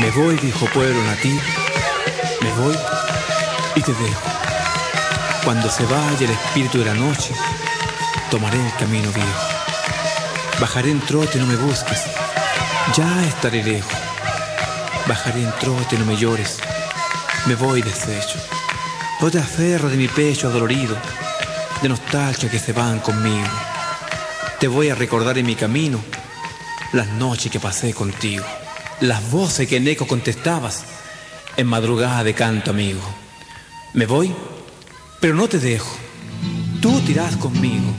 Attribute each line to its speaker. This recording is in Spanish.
Speaker 1: Me voy, dijo pueblo nativo, me voy y te dejo. Cuando se vaya el espíritu de la noche, tomaré el camino viejo. Bajaré en trote, no me busques, ya estaré lejos. Bajaré en trote, no me llores, me voy deshecho. No te aferres de mi pecho adolorido, de nostalgia que se van conmigo. Te voy a recordar en mi camino las noches que pasé contigo, las voces que en eco contestabas en madrugada de canto amigo. Me voy, pero no te dejo, tú te irás conmigo.